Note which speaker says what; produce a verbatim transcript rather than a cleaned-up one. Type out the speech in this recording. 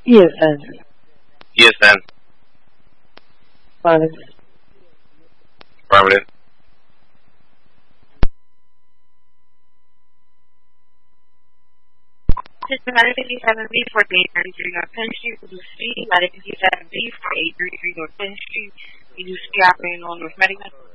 Speaker 1: Yes, Andrew.
Speaker 2: Yes, then.
Speaker 1: Affirmative.
Speaker 2: Affirmative.
Speaker 3: Systematic fifty-seven B for eight thirty-three North Penn Street, Reduce Speed. Matic fifty-seven B for eight thirty-three North Penn Street, Reduce Speed operating on North Medical.